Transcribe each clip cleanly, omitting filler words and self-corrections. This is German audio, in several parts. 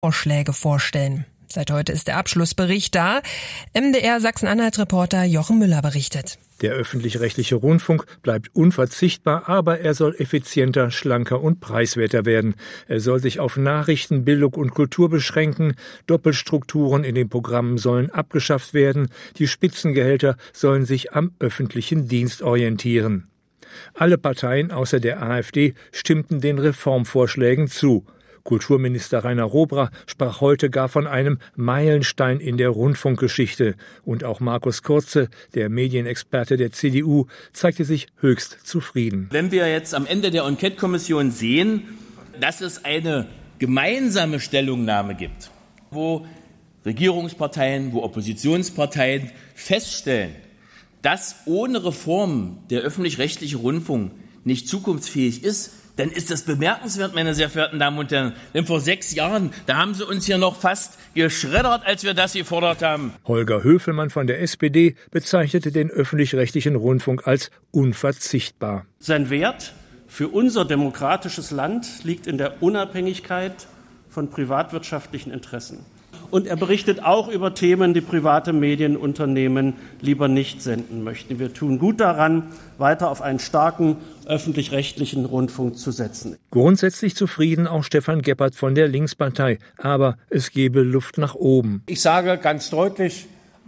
Vorschläge vorstellen. Seit heute ist der Abschlussbericht da. MDR Sachsen-Anhalt-Reporter Jochen Müller berichtet. Der öffentlich-rechtliche Rundfunk bleibt unverzichtbar, aber er soll effizienter, schlanker und preiswerter werden. Er soll sich auf Nachrichten, Bildung und Kultur beschränken. Doppelstrukturen in den Programmen sollen abgeschafft werden. Die Spitzengehälter sollen sich am öffentlichen Dienst orientieren. Alle Parteien außer der AfD stimmten den Reformvorschlägen zu. Kulturminister Rainer Robra sprach heute gar von einem Meilenstein in der Rundfunkgeschichte. Und auch Markus Kurze, der Medienexperte der CDU, zeigte sich höchst zufrieden. Wenn wir jetzt am Ende der Enquete-Kommission sehen, dass es eine gemeinsame Stellungnahme gibt, wo Regierungsparteien, wo Oppositionsparteien feststellen, dass ohne Reform der öffentlich-rechtliche Rundfunk nicht zukunftsfähig ist, dann ist das bemerkenswert, meine sehr verehrten Damen und Herren. Denn vor 6 Jahren, da haben sie uns hier noch fast geschreddert, als wir das gefordert haben. Holger Höfelmann von der SPD bezeichnete den öffentlich-rechtlichen Rundfunk als unverzichtbar. Sein Wert für unser demokratisches Land liegt in der Unabhängigkeit von privatwirtschaftlichen Interessen. Und er berichtet auch über Themen, die private Medienunternehmen lieber nicht senden möchten. Wir tun gut daran, weiter auf einen starken öffentlich-rechtlichen Rundfunk zu setzen. Grundsätzlich zufrieden auch Stefan Gebhardt von der Linkspartei. Aber es gebe Luft nach oben. Ich sage ganz deutlich,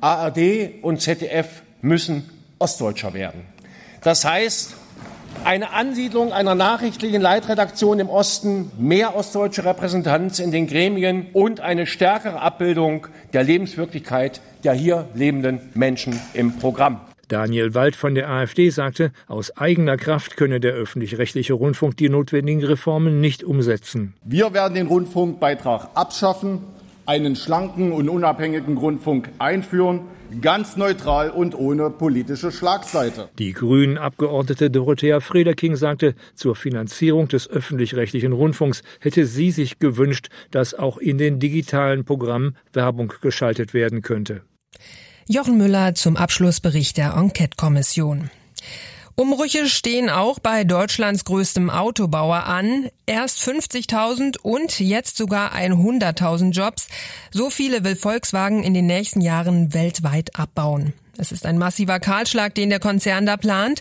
ARD und ZDF müssen ostdeutscher werden. Das heißt, eine Ansiedlung einer nachrichtlichen Leitredaktion im Osten, mehr ostdeutsche Repräsentanz in den Gremien und eine stärkere Abbildung der Lebenswirklichkeit der hier lebenden Menschen im Programm. Daniel Wald von der AfD sagte, aus eigener Kraft könne der öffentlich-rechtliche Rundfunk die notwendigen Reformen nicht umsetzen. Wir werden den Rundfunkbeitrag abschaffen, einen schlanken und unabhängigen Rundfunk einführen, ganz neutral und ohne politische Schlagseite. Die Grünen-Abgeordnete Dorothea Frederking sagte, zur Finanzierung des öffentlich-rechtlichen Rundfunks hätte sie sich gewünscht, dass auch in den digitalen Programmen Werbung geschaltet werden könnte. Jochen Müller zum Abschlussbericht der Enquete-Kommission. Umbrüche stehen auch bei Deutschlands größtem Autobauer an. Erst 50.000 und jetzt sogar 100.000 Jobs. So viele will Volkswagen in den nächsten Jahren weltweit abbauen. Es ist ein massiver Kahlschlag, den der Konzern da plant.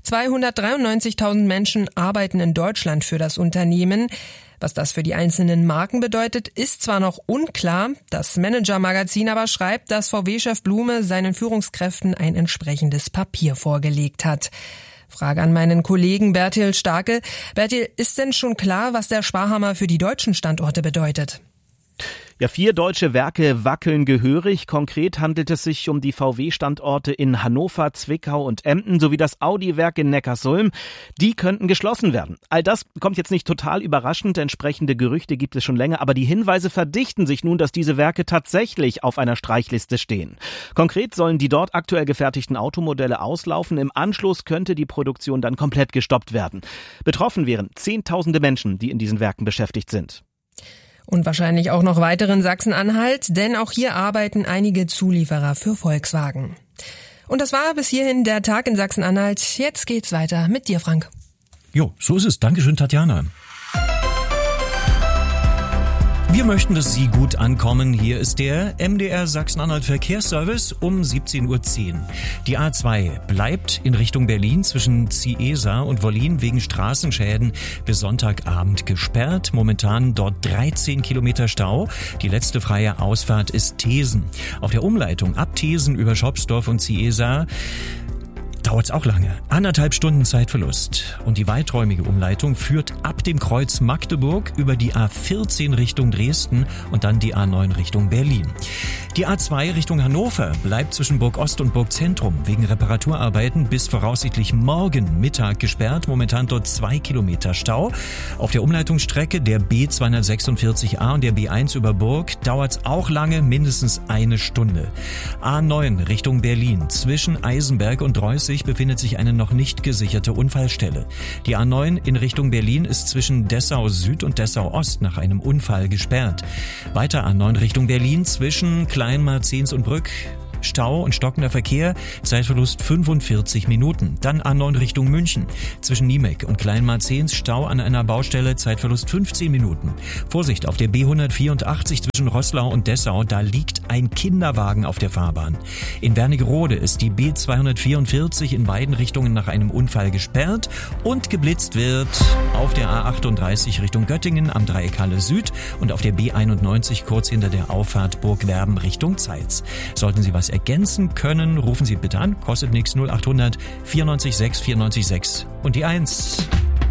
293.000 Menschen arbeiten in Deutschland für das Unternehmen. Was das für die einzelnen Marken bedeutet, ist zwar noch unklar. Das Manager-Magazin aber schreibt, dass VW-Chef Blume seinen Führungskräften ein entsprechendes Papier vorgelegt hat. Frage an meinen Kollegen Bertil Starke. Bertil, ist denn schon klar, was der Sparhammer für die deutschen Standorte bedeutet? Ja, 4 deutsche Werke wackeln gehörig. Konkret handelt es sich um die VW-Standorte in Hannover, Zwickau und Emden sowie das Audi-Werk in Neckarsulm. Die könnten geschlossen werden. All das kommt jetzt nicht total überraschend. Entsprechende Gerüchte gibt es schon länger. Aber die Hinweise verdichten sich nun, dass diese Werke tatsächlich auf einer Streichliste stehen. Konkret sollen die dort aktuell gefertigten Automodelle auslaufen. Im Anschluss könnte die Produktion dann komplett gestoppt werden. Betroffen wären Zehntausende Menschen, die in diesen Werken beschäftigt sind. Und wahrscheinlich auch noch weiteren Sachsen-Anhalt, denn auch hier arbeiten einige Zulieferer für Volkswagen. Und das war bis hierhin der Tag in Sachsen-Anhalt. Jetzt geht's weiter mit dir, Frank. Jo, so ist es. Dankeschön, Tatjana. Wir möchten, dass Sie gut ankommen. Hier ist der MDR Sachsen-Anhalt Verkehrsservice um 17:10 Uhr. Die A2 bleibt in Richtung Berlin zwischen Ciesa und Wollin wegen Straßenschäden bis Sonntagabend gesperrt. Momentan dort 13 Kilometer Stau. Die letzte freie Ausfahrt ist Thesen. Auf der Umleitung ab Thesen über Schopsdorf und Ciesa dauert's auch lange. 1,5 Stunden Zeitverlust. Und die weiträumige Umleitung führt ab dem Kreuz Magdeburg über die A14 Richtung Dresden und dann die A9 Richtung Berlin. Die A2 Richtung Hannover bleibt zwischen Burg Ost und Burg Zentrum wegen Reparaturarbeiten bis voraussichtlich morgen Mittag gesperrt. Momentan dort 2 Kilometer Stau. Auf der Umleitungsstrecke der B246a und der B1 über Burg dauert's auch lange, mindestens 1 Stunde. A9 Richtung Berlin zwischen Eisenberg und Reußig befindet sich eine noch nicht gesicherte Unfallstelle. Die A9 in Richtung Berlin ist zwischen Dessau Süd und Dessau Ost nach einem Unfall gesperrt. Weiter A9 Richtung Berlin zwischen Kleinmarzens und Brück Stau und stockender Verkehr, Zeitverlust 45 Minuten. Dann A9 Richtung München. Zwischen Niemek und Kleinmarzehns Stau an einer Baustelle, Zeitverlust 15 Minuten. Vorsicht, auf der B184 zwischen Roßlau und Dessau, da liegt ein Kinderwagen auf der Fahrbahn. In Wernigerode ist die B244 in beiden Richtungen nach einem Unfall gesperrt und geblitzt wird auf der A38 Richtung Göttingen am Dreieck Halle Süd und auf der B91 kurz hinter der Auffahrt Burgwerben Richtung Zeitz. Sollten Sie was ergänzen können, rufen Sie bitte an, kostet nichts, 0800 94 6 94 6 und die 1.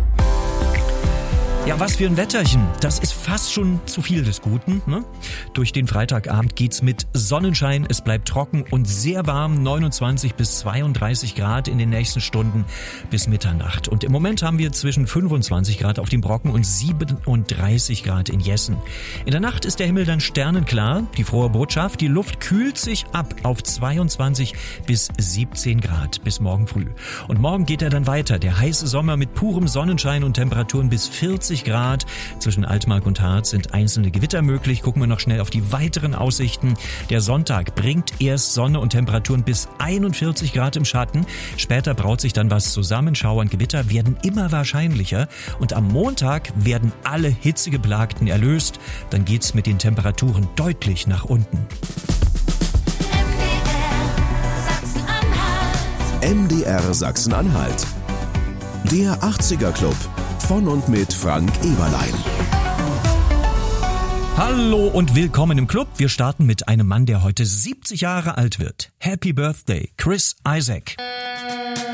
Ja, was für ein Wetterchen. Das ist fast schon zu viel des Guten, ne? Durch den Freitagabend geht's mit Sonnenschein, es bleibt trocken und sehr warm, 29 bis 32 Grad in den nächsten Stunden bis Mitternacht. Und im Moment haben wir zwischen 25 Grad auf dem Brocken und 37 Grad in Jessen. In der Nacht ist der Himmel dann sternenklar. Die frohe Botschaft, die Luft kühlt sich ab auf 22 bis 17 Grad bis morgen früh. Und morgen geht er dann weiter. Der heiße Sommer mit purem Sonnenschein und Temperaturen bis 40 Grad. Zwischen Altmark und Harz sind einzelne Gewitter möglich. Gucken wir noch schnell auf die weiteren Aussichten. Der Sonntag bringt erst Sonne und Temperaturen bis 41 Grad im Schatten. Später braut sich dann was zusammen. Schauer und Gewitter werden immer wahrscheinlicher. Und am Montag werden alle Hitzegeplagten erlöst. Dann geht's mit den Temperaturen deutlich nach unten. MDR Sachsen-Anhalt. Der 80er Club. Von und mit Frank Eberlein. Hallo und willkommen im Club. Wir starten mit einem Mann, der heute 70 Jahre alt wird. Happy Birthday, Chris Isaak.